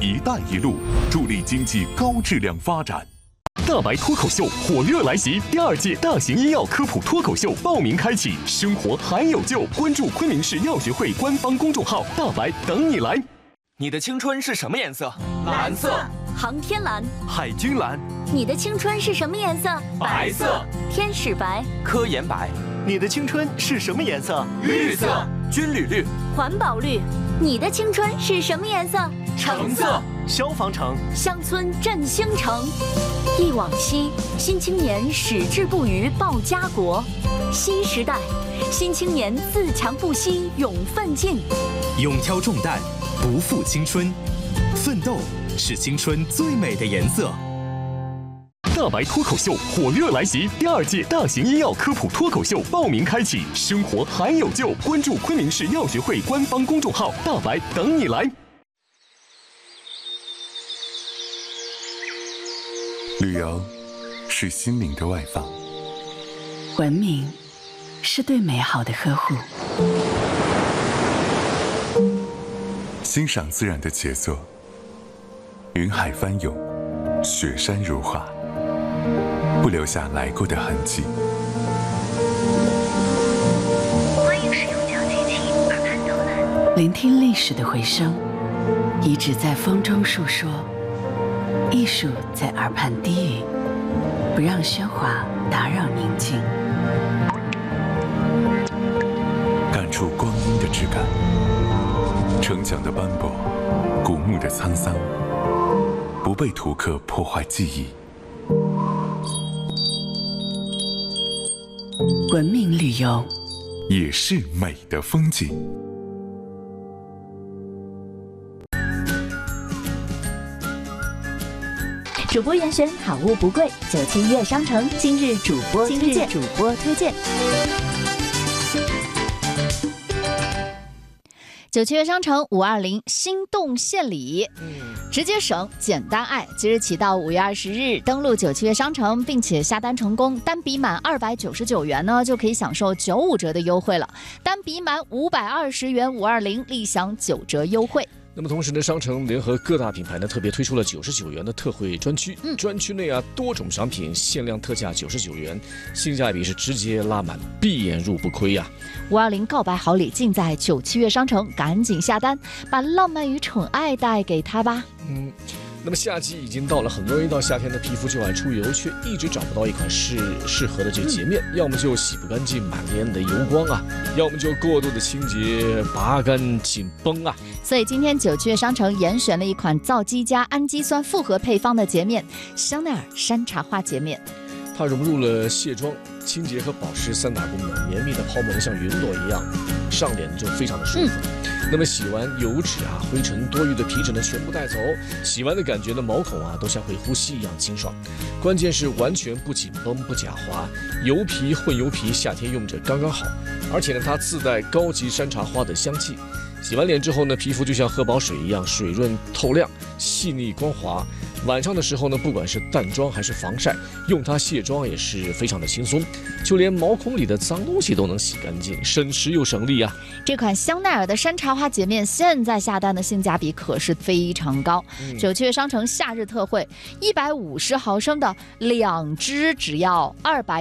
“一带一路”，助力经济高质量发展。大白脱口秀火热来袭，第2届大型医药科普脱口秀报名开启，生活还有救！关注昆明市药学会官方公众号“大白”，等你来。 你的青春是什么颜色？ 蓝色。 航天蓝。 海军蓝。 你的青春是什么颜色？ 白色。 天使白。 科研白。 你的青春是什么颜色？ 绿色。 军旅绿。 环保绿。你的青春是什么颜色？ 橙色。 消防橙。 乡村振兴城。忆往昔，新青年矢志不渝报家国。新时代，新青年自强不息勇奋进。 勇挑重担，不负青春。奋斗是青春最美的颜色。 大白脱口秀火热来袭，第2届大型医药科普脱口秀报名开启，生活还有救！关注昆明市药学会官方公众号“大白”，等你来。旅游是心灵的外放， 文明是对美好的呵护， 欣赏自然的杰作，云海翻涌，雪山如画，不留下来过的痕迹。 欢迎使用脚机器耳畔导览， 聆听历史的回声，遗址在风中述说，艺术在耳畔低语，不让喧哗打扰宁静。 感触光阴的质感，城墙的斑驳，古墓的沧桑，不被图刻破坏记忆。 文明旅游也是美的风景。 主播严选好物不贵，97悦商城今日主播推荐。97悦商城520心动献礼，直接省简单爱。即日起到5月20日，登录97悦商城，并且下单成功，单笔满299元呢，就可以享受95折的优惠了。单笔满520元，520立享9折优惠。 那么同时呢，商城联合各大品牌呢，特别推出了99元的特惠专区。专区内啊，多种商品限量特价99元，性价比是直接拉满，闭眼入不亏呀。 520告白好礼尽在97悦商城，赶紧下单，把浪漫与宠爱带给他吧。 那么夏季已经到了，很多人一到夏天的皮肤就爱出油，却一直找不到一款适合的这洁面，要么就洗不干净，满脸的油光啊，要么就过度的清洁，拔干紧绷啊。 所以今天97悦商城严选了一款皂基加氨基酸复合配方的洁面——香奈儿山茶花洁面。 它融入了卸妆、清洁和保湿3大功能，绵密的泡沫像云朵一样，上脸就非常的舒服。那么洗完油脂啊、灰尘、多余的皮脂呢，全部带走。洗完的感觉呢，毛孔啊都像会呼吸一样清爽。关键是完全不紧绷、不假滑，油皮混油皮，夏天用着刚刚好。而且呢，它自带高级山茶花的香气。洗完脸之后呢，皮肤就像喝饱水一样水润透亮、细腻光滑。晚上的时候呢，不管是淡妆还是防晒，用它卸妆也是非常的轻松，就连毛孔里的脏东西都能洗干净，省时又省力啊！ 这款香奈儿的山茶花洁面现在下单的性价比可是非常高。97悦商城夏日特惠，150毫升的2支只要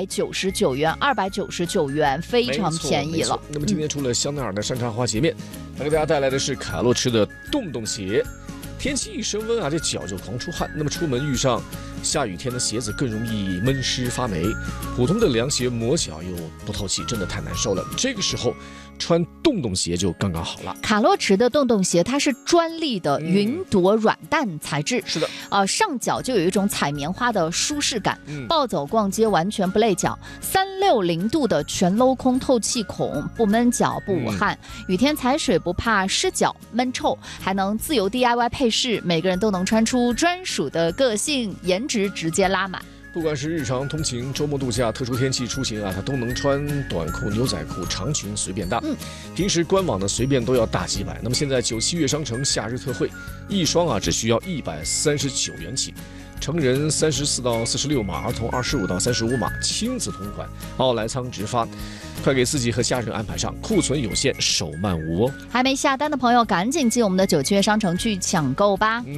299元，299元非常便宜了。 那么今天除了香奈儿的山茶花洁面，还给大家带来的是卡洛驰的洞洞鞋。天气一升温啊，这脚就狂出汗。那么出门遇上下雨天的鞋子更容易闷湿发霉，普通的凉鞋磨脚又不透气，真的太难受了。这个时候穿洞洞鞋就刚刚好了。 卡洛驰的洞洞鞋它是专利的云朵软蛋材质， 是的， 上脚就有一种踩棉花的舒适感，暴走逛街完全不累脚。360度的全镂空透气孔，不闷脚不捂汗，雨天踩水不怕湿脚闷臭，还能自由 DIY 配饰，每个人都能穿出专属的个性，颜值直接拉满。 不管是日常通勤、周末度假、特殊天气出行啊，它都能穿短裤、牛仔裤、长裙随便搭。平时官网的随便都要大几百，那么现在97悦商城夏日特惠，一双啊只需要139元起。成人34到46码，儿童25到35码，亲子同款，奥莱仓直发。快给自己和家人安排上，库存有限，手慢无哦。 还没下单的朋友，赶紧进我们的97悦商城去抢购吧。